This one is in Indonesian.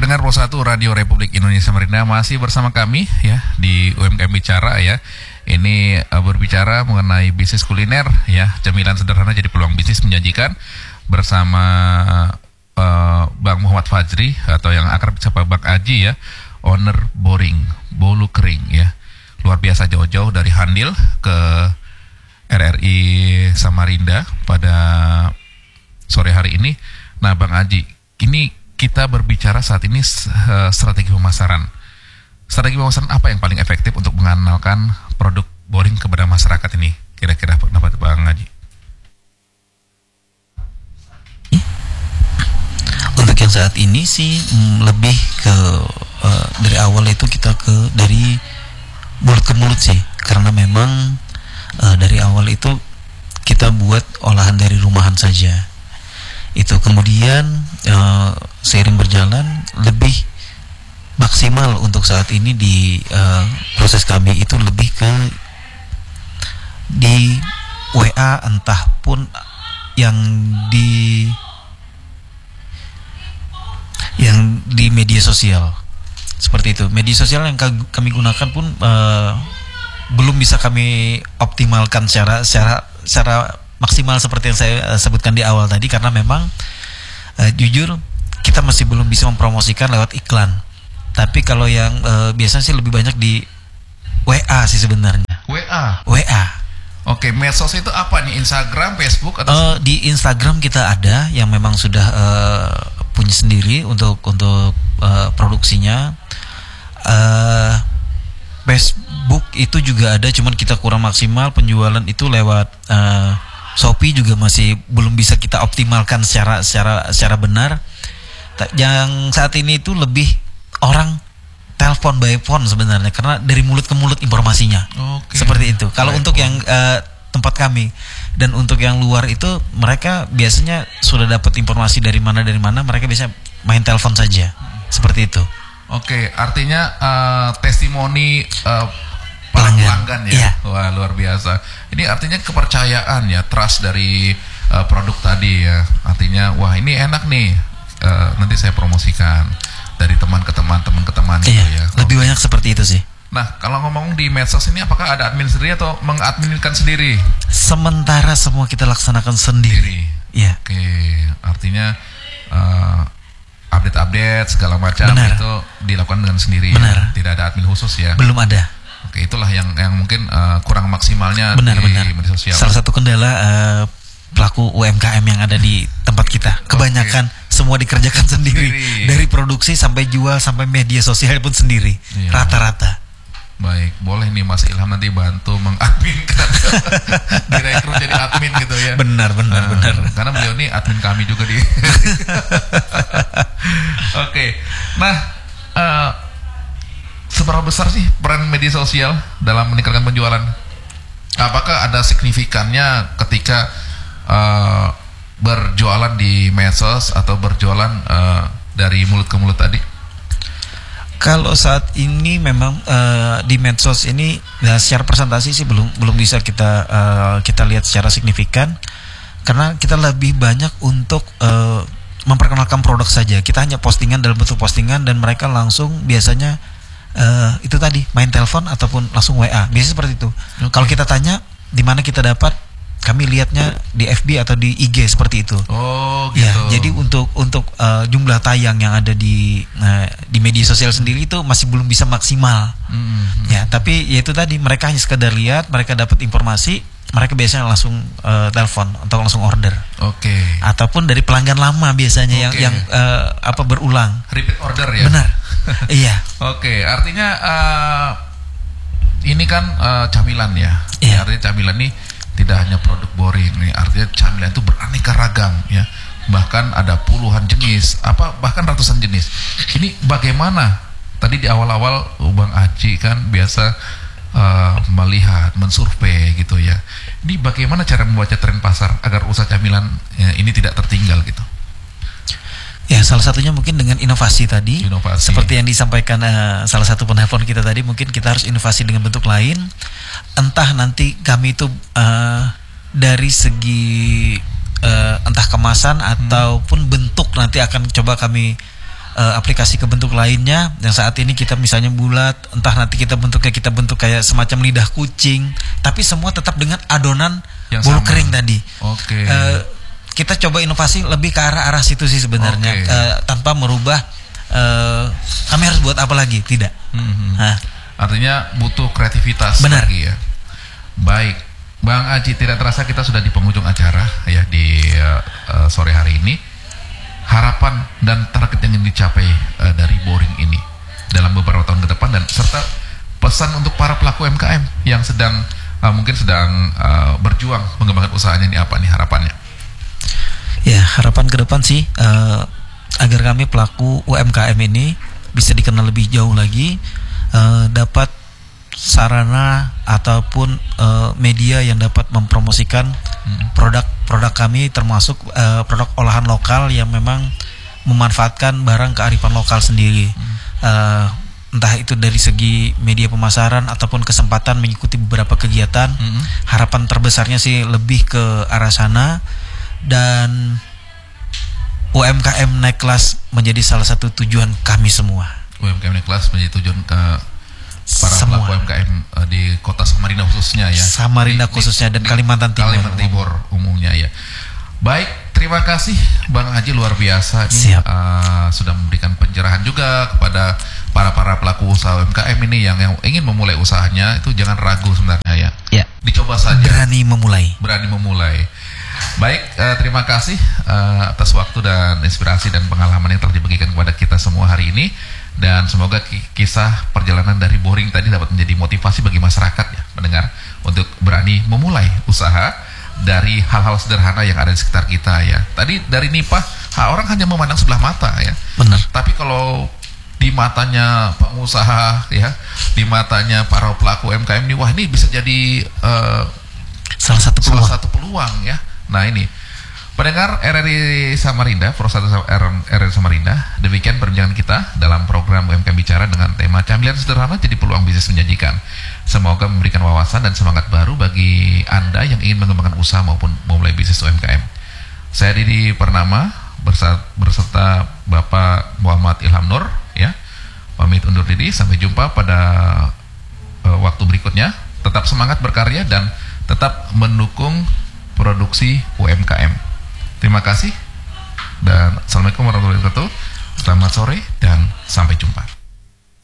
pendengar Pro 1 Radio Republik Indonesia Samarinda, masih bersama kami ya di UMKM Bicara ya. Ini berbicara mengenai bisnis kuliner ya, cemilan sederhana jadi peluang bisnis menjanjikan bersama Bang Muhammad Fajri atau yang akrab disapa Bang Aji ya, owner Boring Bolu Kering ya. Luar biasa jauh-jauh dari Handil ke RRI Samarinda pada sore hari ini. Nah, Bang Aji, ini kita berbicara saat ini strategi pemasaran. Strategi pemasaran apa yang paling efektif untuk mengenalkan produk Boring kepada masyarakat ini? Kira-kira pendapat Bang Aji? Untuk yang saat ini sih lebih ke dari awal itu kita dari mulut ke mulut sih, karena memang dari awal itu kita buat olahan dari rumahan saja. Itu kemudian seiring berjalan lebih maksimal untuk saat ini di proses kami itu lebih ke di WA, entah pun yang di media sosial seperti itu. Media sosial yang kami gunakan pun belum bisa kami optimalkan secara maksimal seperti yang saya sebutkan di awal tadi, karena memang jujur kita masih belum bisa mempromosikan lewat iklan. Tapi kalau yang biasanya sih lebih banyak di WA sih sebenarnya. WA. Oke, medsos itu apa nih? Instagram, Facebook atau? Di Instagram kita ada yang memang sudah punya sendiri untuk produksinya. Facebook itu juga ada, cuman kita kurang maksimal penjualan itu lewat Shopee juga masih belum bisa kita optimalkan secara benar. Yang saat ini itu lebih orang telepon by phone sebenarnya, karena dari mulut ke mulut informasinya. Seperti itu. Kalau untuk yang tempat kami, dan untuk yang luar itu mereka biasanya sudah dapat informasi dari mana mereka biasanya main telepon saja. Seperti itu. Oke, artinya testimoni pelanggan ya. Iya. Wah, luar biasa. Ini artinya kepercayaan ya, trust dari produk tadi ya. Artinya wah ini enak nih, nanti saya promosikan dari teman ke teman iya, gitu ya. Lebih banyak seperti itu sih. Nah, kalau ngomong di medsos ini apakah ada admin sendiri atau mengadminkan sendiri? Sementara semua kita laksanakan sendiri. Iya. Oke, artinya update segala macam itu dilakukan dengan sendiri. Ya? Tidak ada admin khusus ya? Belum ada. Oke, itulah yang mungkin kurang maksimalnya di media sosial. Salah satu kendala pelaku UMKM yang ada di tempat kita, kebanyakan semua dikerjakan sendiri. Dari produksi sampai jual sampai media sosial pun sendiri. Iya. Rata-rata. Baik, boleh nih Mas Ilham nanti bantu mengadminkan, direkrut jadi admin gitu ya. Benar. Karena beliau nih admin kami juga di. Oke, nah seberapa besar sih peran media sosial dalam meningkatkan penjualan? Apakah ada signifikannya ketika berjualan di medsos atau berjualan dari mulut ke mulut tadi? Kalau saat ini memang di medsos ini secara presentasi sih belum bisa kita lihat secara signifikan, karena kita lebih banyak untuk memperkenalkan produk saja. Kita hanya postingan dalam bentuk postingan, dan mereka langsung biasanya itu tadi main telepon ataupun langsung WA. Biasanya seperti itu. Kalau kita tanya di mana kita dapat, kami lihatnya di FB atau di IG seperti itu. Oh, gitu. Ya, jadi untuk jumlah tayang yang ada di media sosial sendiri itu masih belum bisa maksimal. Ya, tapi ya itu tadi, mereka hanya sekedar lihat, mereka dapat informasi, mereka biasanya langsung telepon atau langsung order. Oke. Ataupun dari pelanggan lama biasanya yang berulang. Repeat order ya. Benar. Iya. Oke, artinya ini kan camilan ya. Iya. Artinya camilan nih tidak hanya produk Boring nih, artinya camilan itu beraneka ragam ya. Bahkan ada puluhan jenis, bahkan ratusan jenis. Ini bagaimana? Tadi di awal-awal Bang Aji kan biasa melihat, mensurvei gitu ya. Ini bagaimana cara membaca tren pasar agar usaha camilan ini tidak tertinggal gitu? Ya, salah satunya mungkin dengan inovasi tadi. Seperti yang disampaikan salah satu penelpon kita tadi, mungkin kita harus inovasi dengan bentuk lain. Entah nanti kami itu dari segi entah kemasan ataupun bentuk nanti akan coba kami aplikasi kebentuk lainnya yang saat ini kita misalnya bulat, entah nanti kita bentuk kayak semacam lidah kucing, tapi semua tetap dengan adonan Yang bolu sama. kering tadi. Oke. Kita coba inovasi lebih ke arah situ sih sebenarnya. Oke. Tanpa merubah kami harus buat apa lagi, tidak. Nah, Artinya butuh kreativitas Benar. lagi ya. Baik, Bang Aji, tidak terasa kita sudah di penghujung acara ya di sore hari ini. Harapan dan target yang ingin dicapai dari Boring ini dalam beberapa tahun ke depan, dan serta pesan untuk para pelaku UMKM yang mungkin sedang berjuang mengembangkan usahanya, ini apa nih harapannya? ya harapan ke depan sih agar kami pelaku UMKM ini bisa dikenal lebih jauh lagi, dapat sarana ataupun media yang dapat mempromosikan produk kami, termasuk produk olahan lokal yang memang memanfaatkan barang kearifan lokal sendiri. Entah itu dari segi media pemasaran ataupun kesempatan mengikuti beberapa kegiatan. Harapan terbesarnya sih lebih ke arah sana, dan UMKM naik kelas menjadi salah satu tujuan kami semua. UMKM naik kelas menjadi tujuan ke para Semua. pelaku UMKM di kota Samarinda khususnya ya. Samarinda khususnya dan Kalimantan Timur. Kalimantan Timur umumnya ya. Baik, terima kasih Bang Haji, luar biasa nih. Siap. Sudah memberikan pencerahan juga kepada para pelaku usaha UMKM ini yang ingin memulai usahanya, itu jangan ragu sebenarnya ya. Ya. Dicoba saja. Berani memulai. Baik, terima kasih atas waktu dan inspirasi dan pengalaman yang telah dibagikan kepada kita semua hari ini, dan semoga kisah perjalanan dari Boring tadi dapat menjadi motivasi bagi masyarakat ya, mendengar, untuk berani memulai usaha dari hal-hal sederhana yang ada di sekitar kita ya. Tadi dari nipah, orang hanya memandang sebelah mata ya. Benar. Tapi kalau di matanya pengusaha ya, di matanya para pelaku UMKM ini, wah ini bisa jadi Salah satu peluang ya. Nah ini pendengar RRI Samarinda, Prosatu RRI Samarinda, demikian perbincangan kita dalam program UMKM Bicara dengan tema camilan sederhana jadi peluang bisnis menjanjikan. Semoga memberikan wawasan dan semangat baru bagi Anda yang ingin mengembangkan usaha maupun memulai bisnis UMKM. Saya Didi Purnama berserta Bapak Muhammad Ilham Nur ya, pamit undur diri, sampai jumpa pada waktu berikutnya. Tetap semangat berkarya dan tetap mendukung produksi UMKM. Terima kasih dan Assalamualaikum warahmatullahi wabarakatuh. Selamat sore dan sampai jumpa.